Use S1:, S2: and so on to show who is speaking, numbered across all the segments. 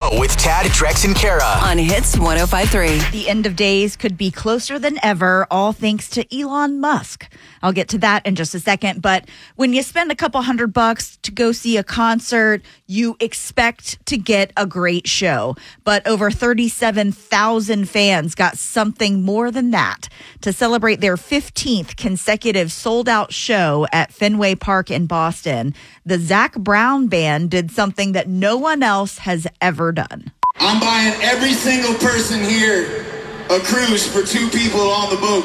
S1: with Tad, Drex, and Kara
S2: on Hits 105.3.
S3: The end of days could be closer than ever, all thanks to Elon Musk. I'll get to that in just a second. But when you spend a couple $100 to go see a concert, you expect to get a great show. But over 37,000 fans got something more than that. To celebrate their 15th consecutive sold-out show at Fenway Park in Boston, the Zac Brown Band did something that no one else has ever done.
S4: I'm buying every single person here a cruise for 2 people on the boat.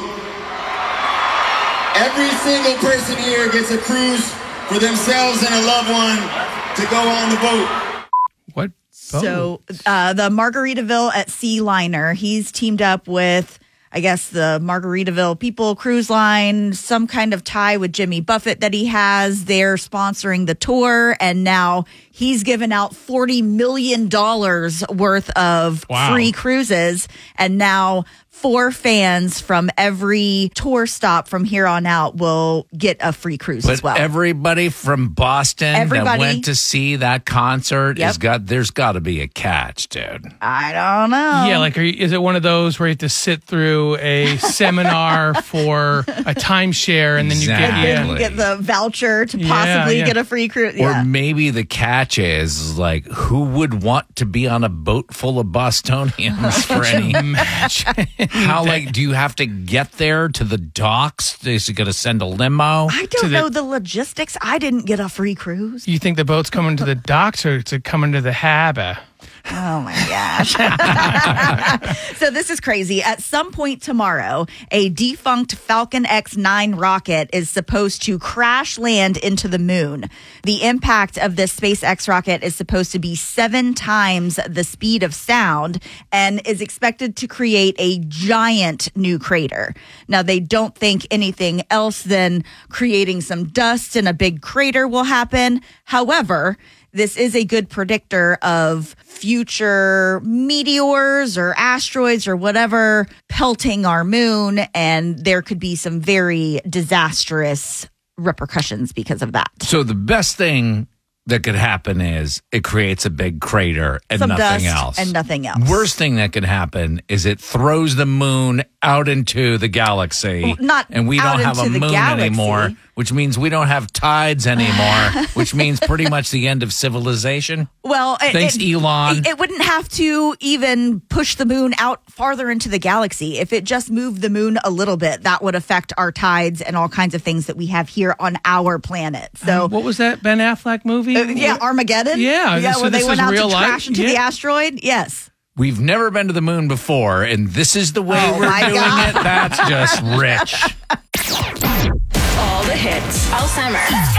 S4: Every single person here gets a cruise for themselves and a loved one to go on the boat.
S5: What?
S3: So the Margaritaville at Sea Liner, he's teamed up with, I guess, the Margaritaville People Cruise Line, some kind of tie with Jimmy Buffett that he has. They're sponsoring the tour, and now he's given out $40 million worth of free cruises, and now 4 fans from every tour stop from here on out will get a free cruise as well.
S6: But everybody from Boston that went to see that concert there's got to be a catch, dude.
S3: I don't know.
S5: Yeah, like is it one of those where you have to sit through a seminar for a timeshare and then you
S3: get the voucher to possibly get a free cruise?
S6: Or maybe the catch is like, who would want to be on a boat full of Bostonians for any
S5: match?
S6: How, do you have to get there to the docks? Is it going to send a limo?
S3: I don't know the logistics. I didn't get a free cruise.
S5: You think the boat's coming to the docks or is it coming to the harbor?
S3: Oh, my gosh. So this is crazy. At some point tomorrow, a defunct Falcon X9 rocket is supposed to crash land into the moon. The impact of this SpaceX rocket is supposed to be 7 times the speed of sound and is expected to create a giant new crater. Now, they don't think anything else than creating some dust and a big crater will happen. However, this is a good predictor of future meteors or asteroids or whatever pelting our moon, and there could be some very disastrous repercussions because of that.
S6: So the best thing that could happen is it creates a big crater and
S3: some
S6: nothing
S3: dust
S6: else.
S3: And nothing else.
S6: Worst thing that could happen is it throws the moon out into the galaxy. And we don't have a moon anymore, which means we don't have tides anymore, which means pretty much the end of civilization.
S3: Well,
S6: thanks, Elon.
S3: It wouldn't have to even push the moon out farther into the galaxy. If it just moved the moon a little bit, that would affect our tides and all kinds of things that we have here on our planet. So,
S5: what was that Ben Affleck movie?
S3: Armageddon.
S5: Yeah, so
S3: where they went out to
S5: life?
S3: crash into the asteroid. Yes.
S6: We've never been to the moon before, and this is the way we're doing it. That's just rich.
S2: All the hits all summer.